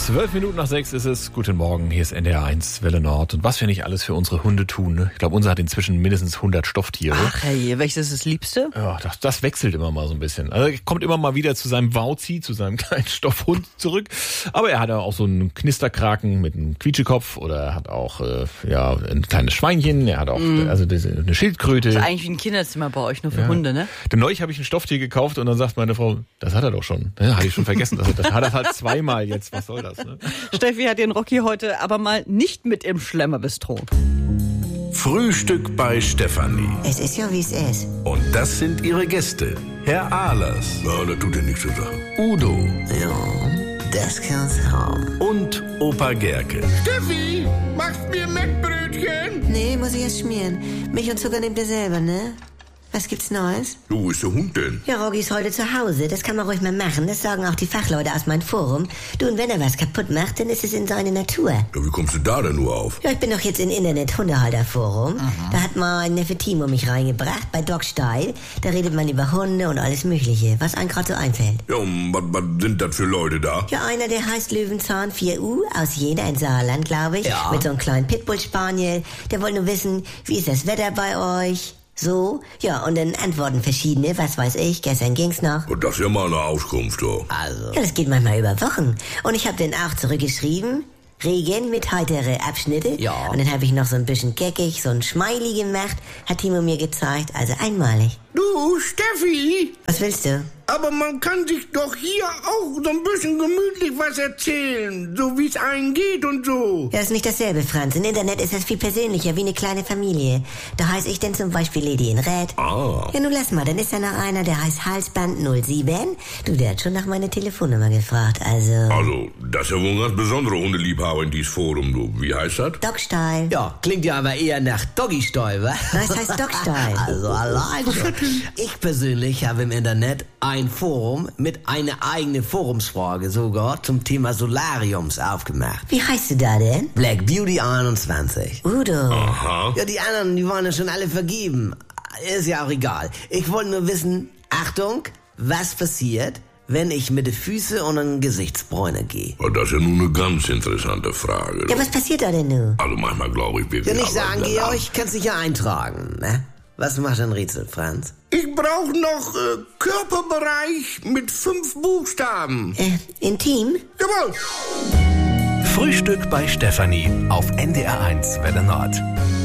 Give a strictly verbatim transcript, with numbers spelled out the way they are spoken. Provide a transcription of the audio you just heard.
Zwölf Minuten nach sechs ist es. Guten Morgen, hier ist N D R eins Welle Nord. Und was wir nicht alles für unsere Hunde tun, ne? Ich glaube, unser hat inzwischen mindestens hundert Stofftiere. Ach hey, welches ist das Liebste? Ja, das, das wechselt immer mal so ein bisschen. Also er kommt immer mal wieder zu seinem Wauzi, zu seinem kleinen Stoffhund zurück. Aber er hat ja auch so einen Knisterkraken mit einem Quietschekopf oder er hat auch äh, ja ein kleines Schweinchen. Er hat auch mm. also diese, eine Schildkröte. Das ist eigentlich wie ein Kinderzimmer bei euch, nur für ja. Hunde, ne? Denn neulich habe ich ein Stofftier gekauft und dann sagt meine Frau, das hat er doch schon. Ja, hatte ich schon vergessen. Das, das hat er halt zweimal jetzt. Was soll das, ne? Steffi hat den Rocky heute aber mal nicht mit im Schlemmerbistro. Frühstück bei Stefanie. Es ist ja, wie es ist. Und das sind ihre Gäste. Herr Ahlers. Ja, das tut ja nichts zu sagen. Udo. Ja, das kann's haben. Und Opa Gerke. Steffi, machst mir Mettbrötchen? Nee, muss ich erst schmieren. Milch und Zucker nehmt ihr selber, ne? Was gibt's Neues? Du, wo ist der Hund denn? Ja, Rocky ist heute zu Hause. Das kann man ruhig mal machen. Das sagen auch die Fachleute aus meinem Forum. Du, und wenn er was kaputt macht, dann ist es in seine Natur. Ja, wie kommst du da denn nur auf? Ja, ich bin doch jetzt im Internet-Hundehalter-Forum. Da hat mein Neffe Timo mich reingebracht, bei Dog Style. Da redet man über Hunde und alles Mögliche, was einem gerade so einfällt. Ja, und was, was sind das für Leute da? Ja, einer, der heißt Löwenzahn vier U, aus Jena in Saarland, glaube ich. Ja. Mit so einem kleinen Pitbull-Spaniel. Der wollte nur wissen, wie ist das Wetter bei euch? So, ja, und dann antworten verschiedene, was weiß ich, gestern ging's noch. Und das ist ja mal eine Auskunft, doch. Also. Ja, das geht manchmal über Wochen. Und ich habe dann auch zurückgeschrieben, Regen mit heitere Abschnitte. Ja. Und dann habe ich noch so ein bisschen geckig, so ein Smiley gemacht, hat Timo mir gezeigt, also einmalig. Du, Steffi, Was willst du? aber man kann sich doch hier auch so ein bisschen gemütlich was erzählen, so wie es einem geht und so. Ja, das ist nicht dasselbe, Franz. Im Internet ist das viel persönlicher, wie eine kleine Familie. Da heiße ich denn zum Beispiel Lady in Red. Ah. Ja, nun lass mal, dann ist da noch einer, der heißt Halsband null sieben. Du, der hat schon nach meiner Telefonnummer gefragt, also... Also, das ist ja wohl ein ganz besonderer Hundeliebhaber in dieses Forum, du. Wie heißt das? Dogstyle. Ja, klingt ja aber eher nach Doggy-Style, wa? Das heißt Dogstyle. Also allein schon. Ich persönlich habe im Internet ein Forum mit einer eigenen Forumsfrage sogar zum Thema Solariums aufgemacht. Wie heißt du da denn? Black Beauty einundzwanzig. Udo. Aha. Ja, die anderen, die waren ja schon alle vergeben. Ist ja auch egal. Ich wollte nur wissen, Achtung, was passiert, wenn ich mit den Füßen und den Gesichtsbräune gehe? Ja, das ist ja nun eine ganz interessante Frage. Ja, was passiert da denn nun? Also manchmal glaube ich, wir Ja, nicht aber- sagen, Georg, kannst dich ja eintragen, ne? Was macht ein Rätsel, Franz? Ich brauche noch äh, Körperbereich mit fünf Buchstaben. Äh, intim? Jawohl. Frühstück bei Stefanie auf N D R eins Welle Nord.